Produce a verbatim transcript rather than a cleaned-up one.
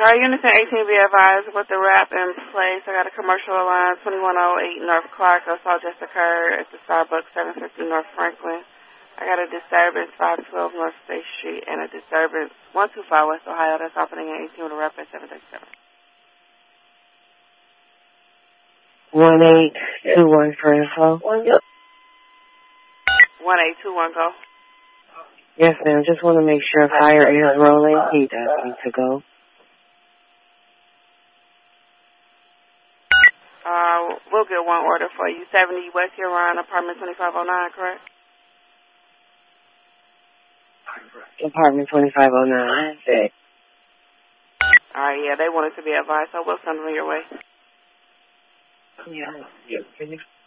Car Unison eighteen be advised with the wrap in place. I got a commercial line twenty-one oh eight North Clark. Assault just occurred at the Starbucks seven fifty North Franklin. I got a disturbance five twelve North State Street and a disturbance one two five West Ohio. That's opening at eighteen with a wrap at seven thirty-seven. one eight two one for info. Yep. one eight two one go. Yes, ma'am. Just want to make sure fire is rolling. He does need to go. Uh, we'll get one order for you. seventy West Huron, apartment twenty-five oh nine, correct? Apartment twenty-five oh nine. All right, yeah, they wanted to be advised, so we'll send them your way. Yeah.